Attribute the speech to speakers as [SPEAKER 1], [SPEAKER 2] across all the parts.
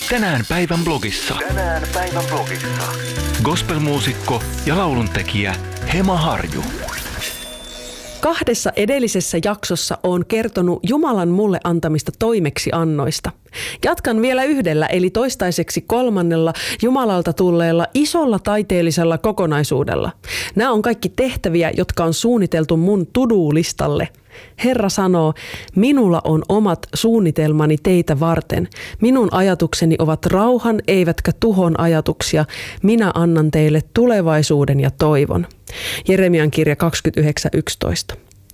[SPEAKER 1] Tänään päivän blogissa. Gospelmuusikko ja lauluntekijä Hema Harju.
[SPEAKER 2] 2 edellisessä jaksossa olen kertonut Jumalan mulle antamista toimeksiannoista. Jatkan vielä 1, eli toistaiseksi 3. Jumalalta tulleella isolla taiteellisella kokonaisuudella. Nämä on kaikki tehtäviä, jotka on suunniteltu mun to-do-listalle. Herra sanoo, minulla on omat suunnitelmani teitä varten. Minun ajatukseni ovat rauhan eivätkä tuhon ajatuksia. Minä annan teille tulevaisuuden ja toivon. Jeremian kirja 29:11.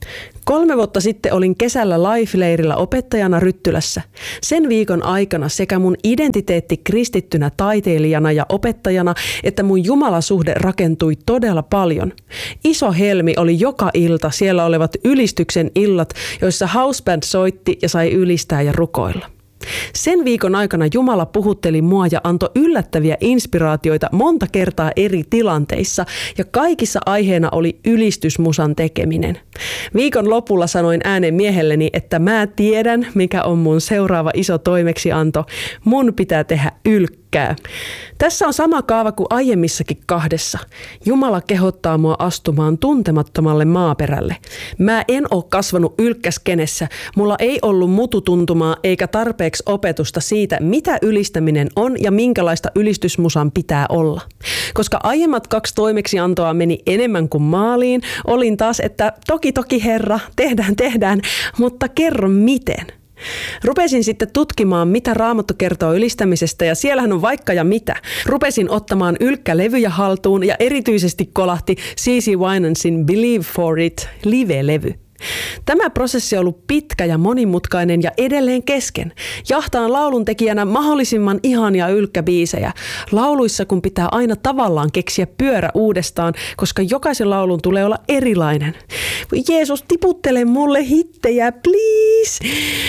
[SPEAKER 2] 3 vuotta sitten olin kesällä Life-leirillä opettajana Ryttylässä. Sen viikon aikana sekä mun identiteetti kristittynä taiteilijana ja opettajana, että mun jumalasuhde rakentui todella paljon. Iso helmi oli joka ilta siellä olevat ylistyksen illat, joissa houseband soitti ja sai ylistää ja rukoilla. Sen viikon aikana Jumala puhutteli mua ja antoi yllättäviä inspiraatioita monta kertaa eri tilanteissa ja kaikissa aiheena oli ylistysmusan tekeminen. Viikon lopulla sanoin äänen miehelleni, että mä tiedän, mikä on mun seuraava iso toimeksianto. Mun pitää tehdä ylkkää. Tässä on sama kaava kuin aiemmissakin 2. Jumala kehottaa mua astumaan tuntemattomalle maaperälle. Mä en ole kasvanut ylkkäskenessä. Mulla ei ollut mututuntumaa eikä tarpeeksi opetusta siitä, mitä ylistäminen on ja minkälaista ylistysmusan pitää olla. Koska aiemmat 2 toimeksiantoa meni enemmän kuin maaliin, olin taas, että toki Herra, tehdään, mutta kerro miten. Rupesin sitten tutkimaan, mitä Raamattu kertoo ylistämisestä ja siellähän on vaikka ja mitä. Rupesin ottamaan ylkkälevyjä haltuun ja erityisesti kolahti C.C. Winansin Believe for It live-levy. Tämä prosessi on ollut pitkä ja monimutkainen ja edelleen kesken. Jahtaan lauluntekijänä mahdollisimman ihania ylkkäbiisejä. Lauluissa kun pitää aina tavallaan keksiä pyörä uudestaan, koska jokaisen laulun tulee olla erilainen. Jeesus, tiputtele mulle hittejä, please!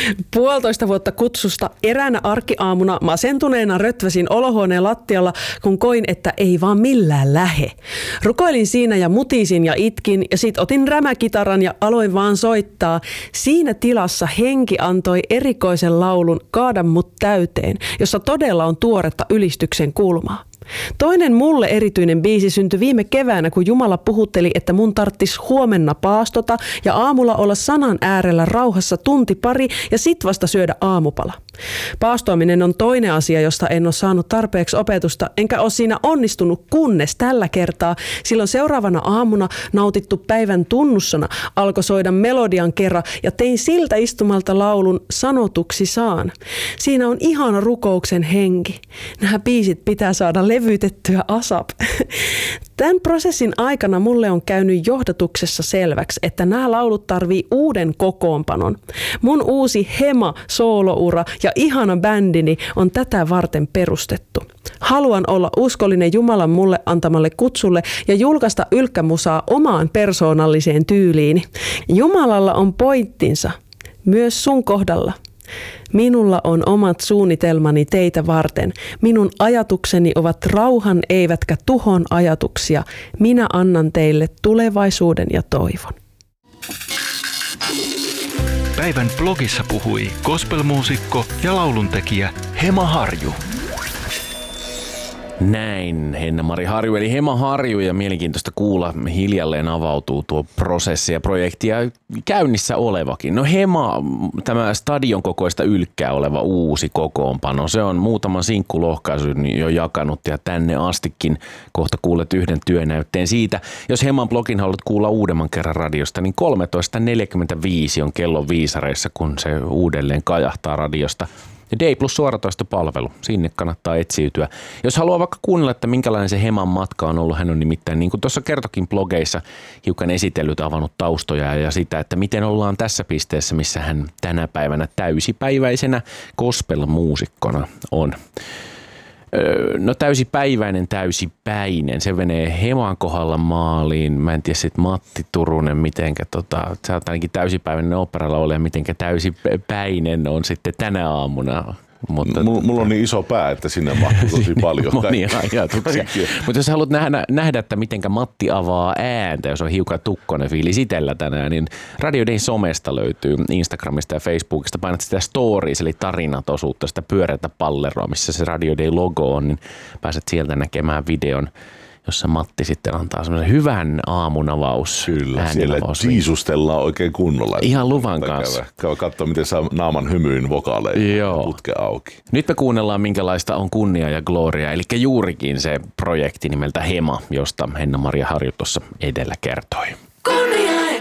[SPEAKER 2] 1,5 vuotta kutsusta eräänä arkiaamuna masentuneena rötväsin olohuoneen lattialla, kun koin, että ei vaan millään lähe. Rukoilin siinä ja mutisin ja itkin ja sit otin rämäkitaran ja aloin vaan soittaa. Siinä tilassa henki antoi erikoisen laulun Kaada mut täyteen, jossa todella on tuoretta ylistyksen kulmaa. Toinen mulle erityinen biisi syntyi viime keväänä, kun Jumala puhutteli, että mun tarttis huomenna paastota ja aamulla olla sanan äärellä rauhassa tunti pari ja sit vasta syödä aamupala. Paastoaminen on toinen asia, josta en ole saanut tarpeeksi opetusta, enkä ole siinä onnistunut, kunnes tällä kertaa silloin seuraavana aamuna nautittu päivän tunnussana alkoi soida melodian kerran ja tein siltä istumalta laulun Sanotuksi saan. Siinä on ihana rukouksen henki. Nämä biisit pitää saada levytettyä ASAP. Tämän prosessin aikana mulle on käynyt johdatuksessa selväksi, että nämä laulut tarvii uuden kokoonpanon. Mun uusi Hema-sooloura ja ihana bändini on tätä varten perustettu. Haluan olla uskollinen Jumalan mulle antamalle kutsulle ja julkaista ylkkämusaa omaan persoonalliseen tyyliini. Jumalalla on pointtinsa, myös sun kohdalla. Minulla on omat suunnitelmani teitä varten. Minun ajatukseni ovat rauhan eivätkä tuhon ajatuksia. Minä annan teille tulevaisuuden ja toivon.
[SPEAKER 1] Päivän blogissa puhui gospelmuusikko ja lauluntekijä Hema Harju.
[SPEAKER 3] Näin, Henna-Mari Harju eli Hema Harju, ja mielenkiintoista kuulla, hiljalleen avautuu tuo prosessi ja projekti ja käynnissä olevakin. No Hema, tämä stadion kokoista ylkkää oleva uusi kokoonpano, se on muutaman sinkkulohkaisun jo jakanut ja tänne astikin kohta kuulet yhden työnäytteen siitä. Jos Heman blogin haluat kuulla uudemman kerran radiosta, niin 13.45 on kellon viisareissa, kun se uudelleen kajahtaa radiosta. Ja D Plus suoratoistopalvelu, sinne kannattaa etsiytyä. Jos haluaa vaikka kuunnella, että minkälainen se Heman matka on ollut, hän on nimittäin, niin kuin tuossa kertokin blogeissa, hiukan esitellyt, avannut taustoja ja sitä, että miten ollaan tässä pisteessä, missä hän tänä päivänä täysipäiväisenä gospel-muusikkona on. No täysipäinen, se menee Heman kohdalla maaliin. Mä en tiedä sit Matti Turunen, mitenkä sä oot ainakin täysipäiväinen oopperalla ole, mitenkä täysipäinen on sitten tänä aamuna. Mutta
[SPEAKER 4] mulla on niin iso pää, että sinne mahtuu tosi paljon.
[SPEAKER 3] Monia ajatuksia. Mutta jos haluat nähdä, että mitenkä Matti avaa ääntä, jos on hiukan tukkonen fiilis itsellä tänään, niin Radio Day somesta löytyy Instagramista ja Facebookista. Painat sitä stories, eli tarinat-osuutta, sitä pyöreätä palleroa, missä se Radio Day logo on, niin pääset sieltä näkemään videon, jossa Matti sitten antaa semmoisen hyvän aamunavaus.
[SPEAKER 4] Kyllä, siellä tiisustellaan oikein kunnolla.
[SPEAKER 3] Ihan luvan kanssa.
[SPEAKER 4] Käy katsoa, miten saa naaman hymyyn vokaaleja ja putke auki.
[SPEAKER 3] Nyt me kuunnellaan, minkälaista on kunnia ja gloria, eli juurikin se projekti nimeltä Hema, josta Henna-Maria Harju tuossa edellä kertoi.